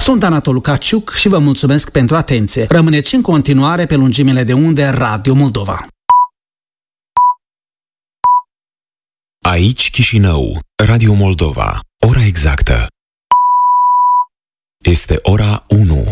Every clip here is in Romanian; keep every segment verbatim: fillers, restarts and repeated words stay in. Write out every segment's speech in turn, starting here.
Sunt Anatol Caciuc și vă mulțumesc pentru atenție. Rămâneți în continuare pe lungimile de unde Radio Moldova. Aici Chișinău, Radio Moldova. Ora exactă este ora unu.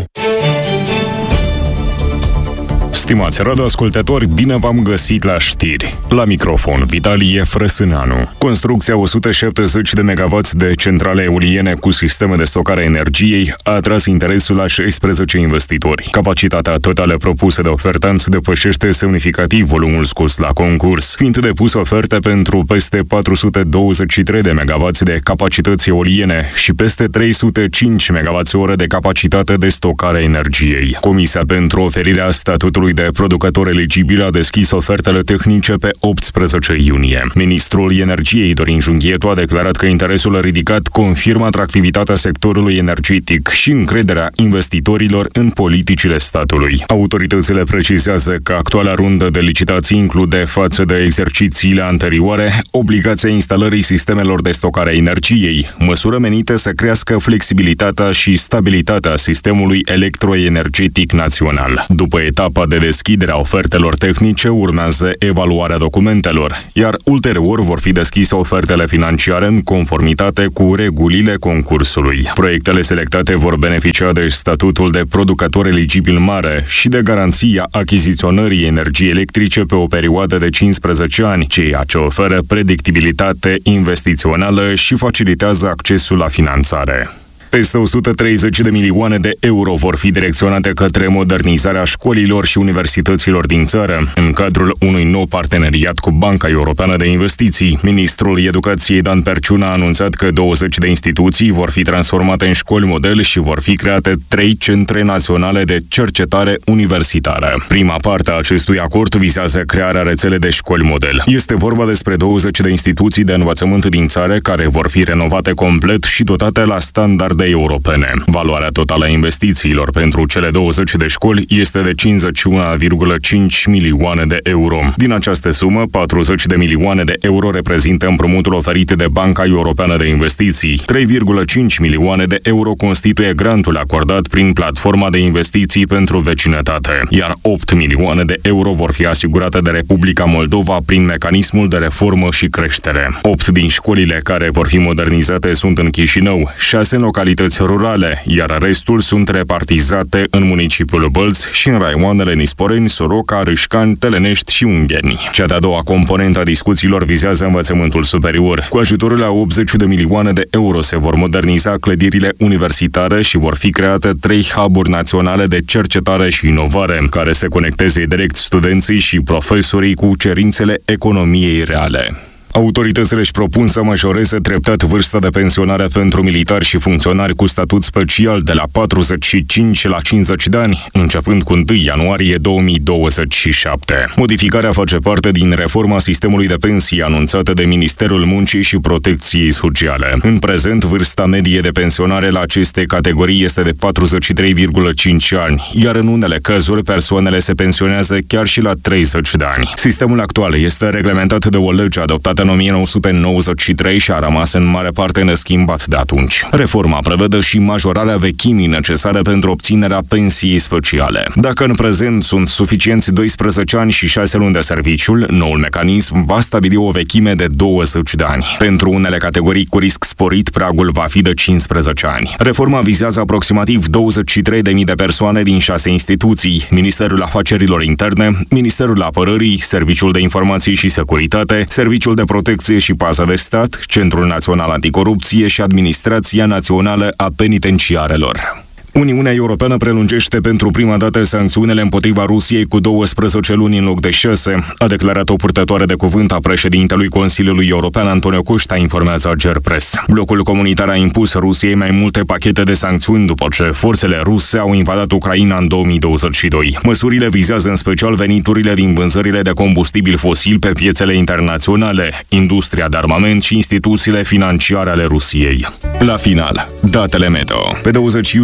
Stimați radioascultători, bine v-am găsit la știri. La microfon, Vitalie Frăsânanu. Construcția o sută șaptezeci de megawatts de centrale eoliene cu sisteme de stocare a energiei a atras interesul la șaisprezece investitori. Capacitatea totală propusă de ofertanți depășește semnificativ volumul scos la concurs, fiind depusă oferte pentru peste patru sute douăzeci și trei de megawatts de capacități eoliene și peste trei sute cinci megawatts-ore de capacitate de stocare a energiei. Comisia pentru oferirea statutului de producător eligibil a deschis ofertele tehnice pe optsprezece iunie. Ministrul Energiei, Dorin Junghietu, a declarat că interesul ridicat confirmă atractivitatea sectorului energetic și încrederea investitorilor în politicile statului. Autoritățile precizează că actuala rundă de licitații include, față de exercițiile anterioare, obligația instalării sistemelor de stocare a energiei, măsură menită să crească flexibilitatea și stabilitatea sistemului electroenergetic național. După etapa de deschidere a ofertelor tehnice, urmează evaluarea documentelor, iar ulterior vor fi deschise ofertele financiare în conformitate cu regulile concursului. Proiectele selectate vor beneficia de statutul de producător eligibil mare și de garanția achiziționării energiei electrice pe o perioadă de cincisprezece ani, ceea ce oferă predictibilitate investițională și facilitează accesul la finanțare. Peste o sută treizeci de milioane de euro vor fi direcționate către modernizarea școlilor și universităților din țară, în cadrul unui nou parteneriat cu Banca Europeană de Investiții. Ministrul Educației Dan Perciun a anunțat că douăzeci de instituții vor fi transformate în școli model și vor fi create trei centre naționale de cercetare universitară. Prima parte a acestui acord vizează crearea rețelei de școli model. Este vorba despre douăzeci de instituții de învățământ din țară care vor fi renovate complet și dotate la standard de europene. Valoarea totală a investițiilor pentru cele douăzeci de școli este de cincizeci și unu virgulă cinci milioane de euro. Din această sumă, patruzeci de milioane de euro reprezintă împrumutul oferit de Banca Europeană de Investiții. trei virgulă cinci milioane de euro constituie grantul acordat prin platforma de investiții pentru vecinătate, iar opt milioane de euro vor fi asigurate de Republica Moldova prin mecanismul de reformă și creștere. opt din școlile care vor fi modernizate sunt în Chișinău, șase în localități rurale, iar restul sunt repartizate în municipiul Bălți și în raioanele Nisporeni, Soroca, Râșcani, Telenești și Ungheni. Cea de-a doua componentă a discuțiilor vizează învățământul superior. Cu ajutorul a optzeci de milioane de euro se vor moderniza clădirile universitare și vor fi create trei hub-uri naționale de cercetare și inovare, care se conecteze direct studenții și profesorii cu cerințele economiei reale. Autoritățile își propun să majoreze treptat vârsta de pensionare pentru militari și funcționari cu statut special de la patruzeci și cinci la cincizeci de ani, începând cu întâi ianuarie două mii douăzeci și șapte. Modificarea face parte din reforma sistemului de pensii anunțată de Ministerul Muncii și Protecției Sociale. În prezent, vârsta medie de pensionare la aceste categorii este de patruzeci și trei virgulă cinci ani, iar în unele cazuri persoanele se pensionează chiar și la treizeci de ani. Sistemul actual este reglementat de o lege adoptată în o mie nouă sute nouăzeci și trei și a rămas în mare parte neschimbat de atunci. Reforma prevede și majorarea vechimii necesare pentru obținerea pensiei speciale. Dacă în prezent sunt suficienți doisprezece ani și șase luni de serviciul, noul mecanism va stabili o vechime de douăzeci de ani. Pentru unele categorii cu risc sporit, pragul va fi de cincisprezece ani. Reforma vizează aproximativ douăzeci și trei de mii de persoane din șase instituții: Ministerul Afacerilor Interne, Ministerul Apărării, Serviciul de Informații și Securitate, Serviciul de Protecție și Pază de Stat, Centrul Național Anticorupție și Administrația Națională a Penitenciarelor. Uniunea Europeană prelungește pentru prima dată sancțiunile împotriva Rusiei cu douăsprezece luni în loc de șase, a declarat o purtătoare de cuvânt a președintelui Consiliului European, Antonio Costa, informează Gerpress. Blocul comunitar a impus Rusiei mai multe pachete de sancțiuni după ce forțele ruse au invadat Ucraina în două mii douăzeci și doi. Măsurile vizează în special veniturile din vânzările de combustibil fosil pe piețele internaționale, industria de armament și instituțiile financiare ale Rusiei. La final, datele meteo. Pe douăzeci iunie se prevede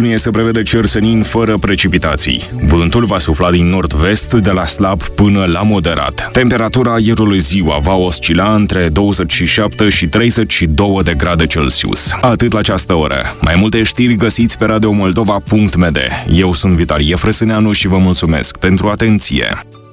prevede cer senin fără precipitații. Vântul va sufla din nord-vest de la slab până la moderat. Temperatura aerului ziua va oscila între douăzeci și șapte și treizeci și doi de grade Celsius. Atât la această oră. Mai multe știri găsiți pe radiomoldova punct m d. Eu sunt Vitalie Frăsâneanu și vă mulțumesc pentru atenție.